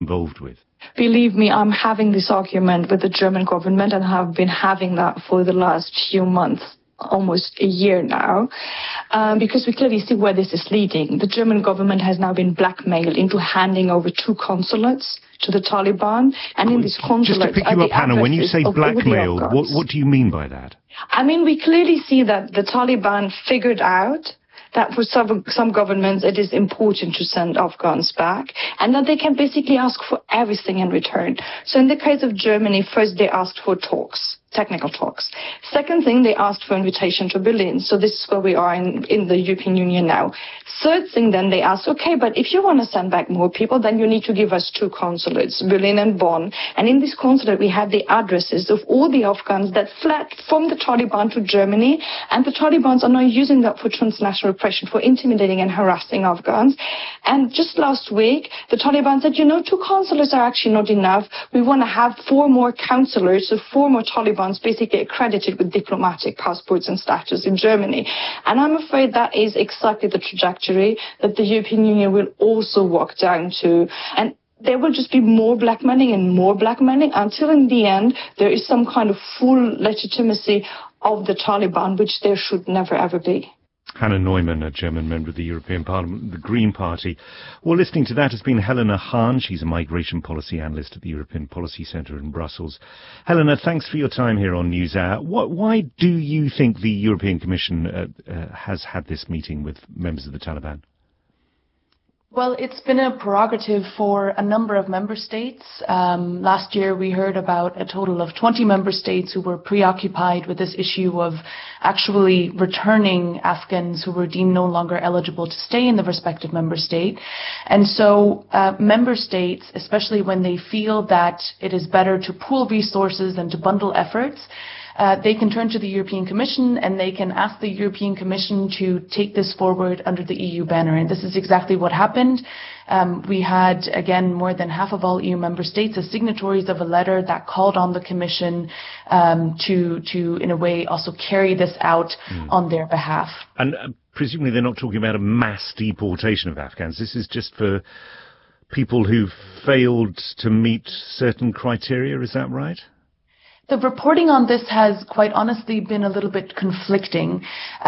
involved with? Believe me, I'm having this argument with the German government and have been having that for the last few months, almost a year now, because we clearly see where this is leading. The German government has now been blackmailed into handing over 2 consulates to the Taliban, and in these consulates... Just to pick you up, Hannah, when you say blackmail, what do you mean by that? I mean, we clearly see that the Taliban figured out that for some governments it is important to send Afghans back, and that they can basically ask for everything in return. So in the case of Germany, first they asked for talks, technical talks. Second thing, they asked for invitation to Berlin. So this is where we are in the European Union now. Third thing, then they asked, okay, but if you want to send back more people, then you need to give us 2 consulates, Berlin and Bonn. And in this consulate, we had the addresses of all the Afghans that fled from the Taliban to Germany. And the Taliban are now using that for transnational repression, for intimidating and harassing Afghans. And just last week, the Taliban said, 2 consulates are actually not enough. We want to have 4 more counselors, so 4 more Taliban basically accredited with diplomatic passports and status in Germany. And I'm afraid that is exactly the trajectory that the European Union will also walk down to. And there will just be more blackmailing and more blackmailing until in the end there is some kind of full legitimacy of the Taliban, which there should never ever be. Hannah Neumann, a German member of the European Parliament, the Green Party. Well, listening to that has been Helena Hahn. She's a migration policy analyst at the European Policy Centre in Brussels. Helena, thanks for your time here on NewsHour. Why do you think the European Commission has had this meeting with members of the Taliban? Well, it's been a prerogative for a number of member states. Last year, we heard about a total of 20 member states who were preoccupied with this issue of actually returning Afghans who were deemed no longer eligible to stay in the respective member state. And so member states, especially when they feel that it is better to pool resources and to bundle efforts, they can turn to the European Commission and they can ask the European Commission to take this forward under the EU banner. And this is exactly what happened. We had, again, more than half of all EU member states as signatories of a letter that called on the Commission to, in a way, also carry this out on their behalf. And presumably they're not talking about a mass deportation of Afghans. This is just for people who've failed to meet certain criteria. Is that right? The reporting on this has, quite honestly, been a little bit conflicting.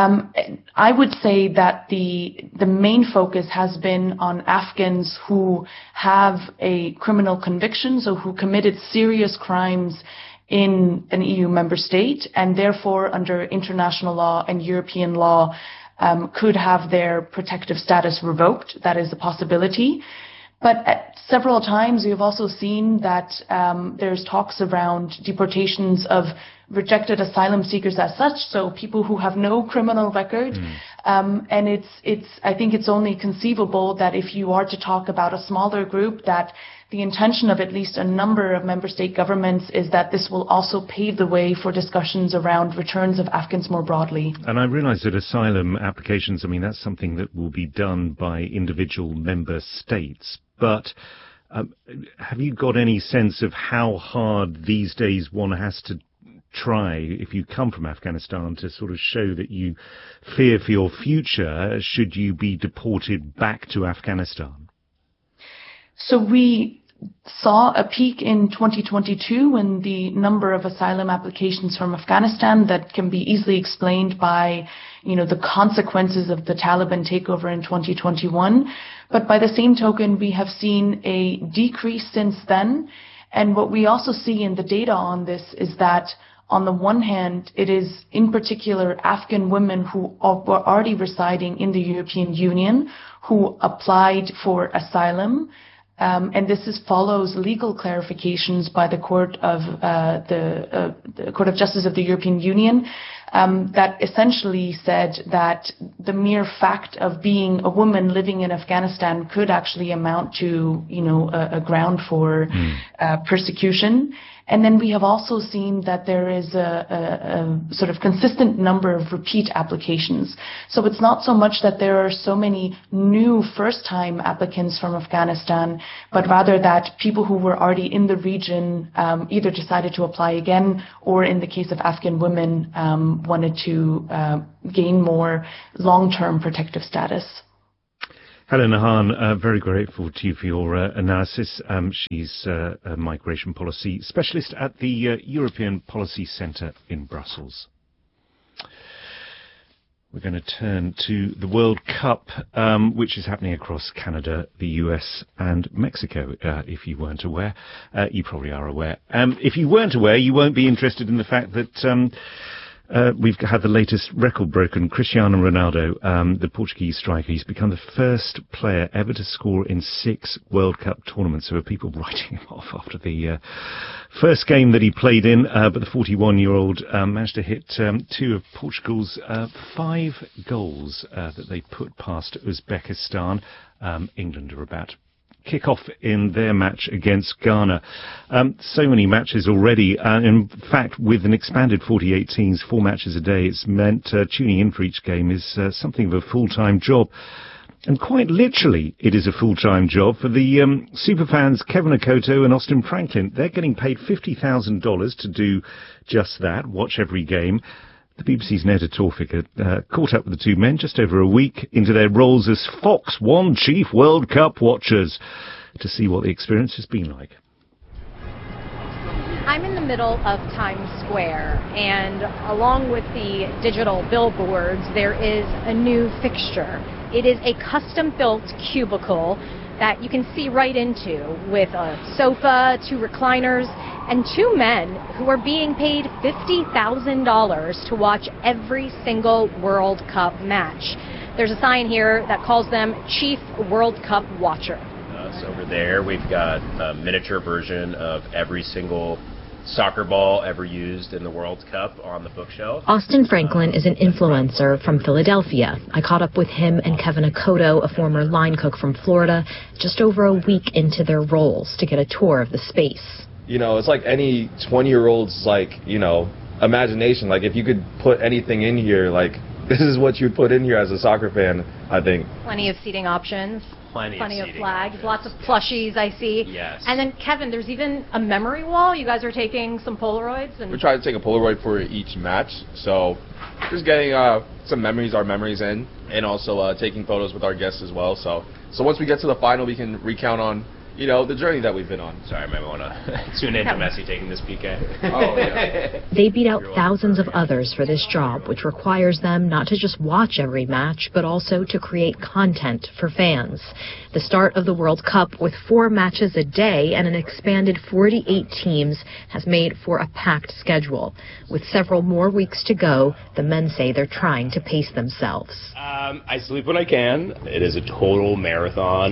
I would say that the main focus has been on Afghans who have a criminal conviction, so who committed serious crimes in an EU member state, and therefore, under international law and European law, could have their protective status revoked. That is a possibility. But at several times we have also seen that there's talks around deportations of rejected asylum seekers as such, so people who have no criminal record. And I think it's only conceivable that if you are to talk about a smaller group, that the intention of at least a number of member state governments is that this will also pave the way for discussions around returns of Afghans more broadly. And I realise that asylum applications, that's something that will be done by individual member states. But have you got any sense of how hard these days one has to try, if you come from Afghanistan, to sort of show that you fear for your future should you be deported back to Afghanistan? So we saw a peak in 2022 in the number of asylum applications from Afghanistan that can be easily explained by, the consequences of the Taliban takeover in 2021. But by the same token, we have seen a decrease since then. And what we also see in the data on this is that on the one hand, it is in particular Afghan women who were already residing in the European Union who applied for asylum. And this follows legal clarifications by the Court of the Court of Justice of the European Union that essentially said that the mere fact of being a woman living in Afghanistan could actually amount to, a ground for persecution. And then we have also seen that there is a sort of consistent number of repeat applications. So it's not so much that there are so many new first-time applicants from Afghanistan, but rather that people who were already in the region either decided to apply again, or in the case of Afghan women, wanted to gain more long-term protective status. Helena Hahn, very grateful to you for your analysis. She's a migration policy specialist at the European Policy Centre in Brussels. We're going to turn to the World Cup, which is happening across Canada, the US and Mexico, if you weren't aware. You probably are aware. If you weren't aware, you won't be interested in the fact that we've had the latest record broken. Cristiano Ronaldo, the Portuguese striker, he's become the first player ever to score in 6 World Cup tournaments. So are people writing him off after the first game that he played in? But the 41-year-old managed to hit 2 of Portugal's 5 goals that they put past Uzbekistan. England are about kick off in their match against Ghana. So many matches already. In fact, with an expanded 48 teams, 4 matches a day, it's meant tuning in for each game is something of a full-time job. And quite literally, it is a full-time job for the superfans Kevin Okoto and Austin Franklin. They're getting paid $50,000 to do just that, watch every game. The BBC's Neda Tawfik caught up with the two men just over a week into their roles as Fox One Chief World Cup watchers to see what the experience has been like. I'm in the middle of Times Square, and along with the digital billboards, there is a new fixture. It is a custom-built cubicle that you can see right into with a sofa, 2 recliners, and 2 men who are being paid $50,000 to watch every single World Cup match. There's a sign here that calls them Chief World Cup Watcher. So over there, we've got a miniature version of every single soccer ball ever used in the World Cup on the bookshelf. Austin Franklin is an influencer from Philadelphia. I caught up with him and Kevin Okoto, a former line cook from Florida, just over a week into their roles to get a tour of the space. You know, it's like any 20-year-old's, imagination. Like, if you could put anything in here, this is what you'd put in here as a soccer fan, I think. Plenty of seating options. Plenty of flags, lots of plushies, I see. Yes. And then, Kevin, there's even a memory wall. You guys are taking some Polaroids. We're trying to take a Polaroid for each match. So just getting our memories in, and also taking photos with our guests as well. So once we get to the final, we can recount on, the journey that we've been on. Sorry, I might want to tune in to Messi taking this PK. Oh, yeah. They beat out thousands of others for this job, which requires them not to just watch every match, but also to create content for fans. The start of the World Cup with 4 matches a day and an expanded 48 teams has made for a packed schedule. With several more weeks to go, the men say they're trying to pace themselves. I sleep when I can. It is a total marathon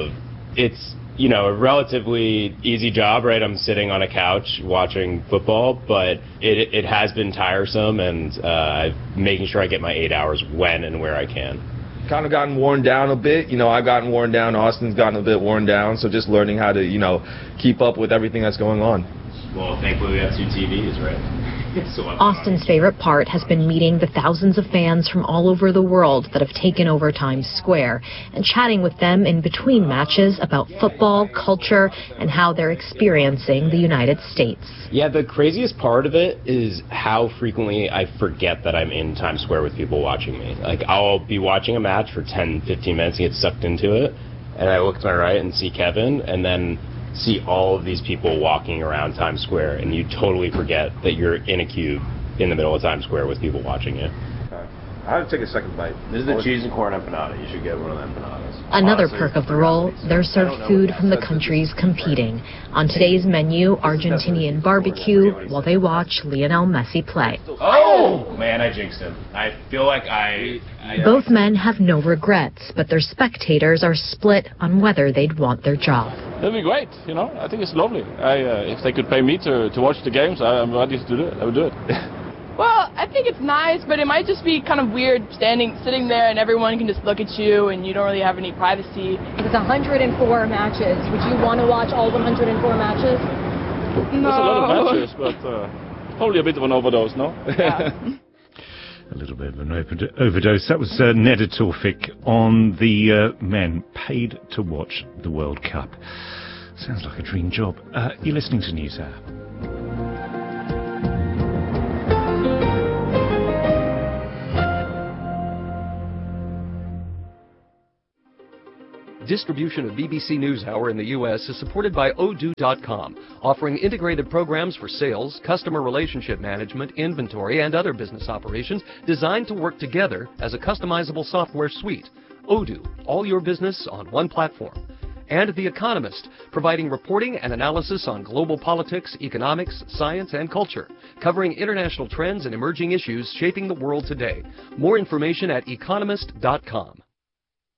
it's a relatively easy job, right? I'm sitting on a couch watching football, but it has been tiresome, and making sure I get my 8 hours when and where I can. Kind of gotten worn down a bit. I've gotten worn down. Austin's gotten a bit worn down. So just learning how to, keep up with everything that's going on. Well, thankfully we have 2 TVs, right? Austin's favorite part has been meeting the thousands of fans from all over the world that have taken over Times Square and chatting with them in between matches about football, culture, and how they're experiencing the United States. Yeah, the craziest part of it is how frequently I forget that I'm in Times Square with people watching me. I'll be watching a match for 10, 15 minutes and get sucked into it, and I look to my right and see Kevin, and then see all of these people walking around Times Square, and you totally forget that you're in a cube in the middle of Times Square with people watching you. I have to take a second bite. This is the cheese and corn empanada. You should get one of the empanadas. Another perk of the role, they're served food from the countries competing. On today's menu, Argentinian barbecue, while they watch Lionel Messi play. Oh! Man, I jinxed him. I feel like Both men have no regrets, but their spectators are split on whether they'd want their job. It'd be great, I think it's lovely. If they could pay me to watch the games, I'm ready to do it. I would do it. Well, I think it's nice, but it might just be kind of weird sitting there and everyone can just look at you and you don't really have any privacy. It's 104 matches. Would you want to watch all 104 matches? No. There's a lot of matches, but probably a bit of an overdose, no? Yeah. A little bit of an overdose. That was Neda Tawfik on the men paid to watch the World Cup. Sounds like a dream job. You're listening to NewsHour. Distribution of BBC NewsHour in the U.S. is supported by Odoo.com, offering integrated programs for sales, customer relationship management, inventory, and other business operations designed to work together as a customizable software suite. Odoo, all your business on one platform. And The Economist, providing reporting and analysis on global politics, economics, science, and culture, covering international trends and emerging issues shaping the world today. More information at economist.com.